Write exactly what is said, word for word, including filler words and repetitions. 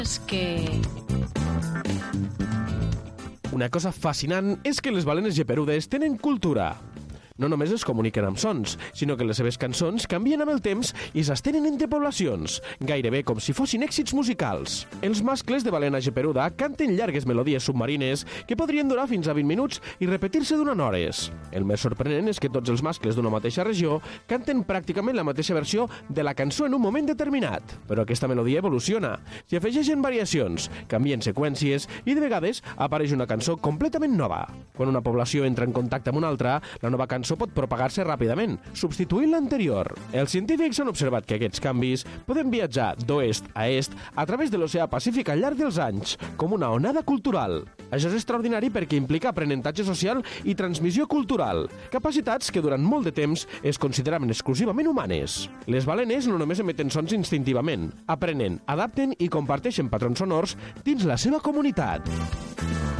És que... Una cosa fascinant és que les balenes geperudes tenen cultura. No només es comuniquen amb sons, sinó que les seves cançons canvien amb el temps i s'estenen entre poblacions, gairebé com si fossin èxits musicals. Els mascles de balena geperuda canten llargues melodies submarines que podrien durar fins a vint minuts i repetir-se durant hores. El més sorprenent és que tots els mascles d'una mateixa regió canten pràcticament la mateixa versió de la cançó en un moment determinat. Però aquesta melodia evoluciona, s'hi afegeixen variacions, canvien seqüències i de vegades apareix una cançó completament nova. Quan una població entra en contacte amb una altra, la nova cançó pot propagar-se ràpidament, substituint l'anterior. Els científics han observat que aquests canvis poden viatjar d'oest a est a través de l'oceà Pacífic al llarg dels anys, com una onada cultural. Això és extraordinari perquè implica aprenentatge social i transmissió cultural, capacitats que durant molt de temps es consideraven exclusivament humanes. Les balenes no només emeten sons instintivament, aprenen, adapten i comparteixen patrons sonors dins la seva comunitat.